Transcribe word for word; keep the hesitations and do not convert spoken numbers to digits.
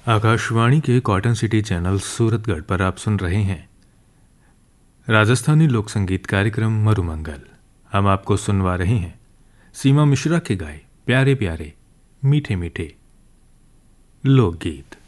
आकाशवाणी के cotton city channel Suratgarh पर आप सुन रहे हैं राजस्थानी लोक संगीत कार्यक्रम मरुमंगल। हम आपको सुनवा रहे हैं सीमा मिश्रा के गाए प्यारे प्यारे मीठे मीठे लोकगीत।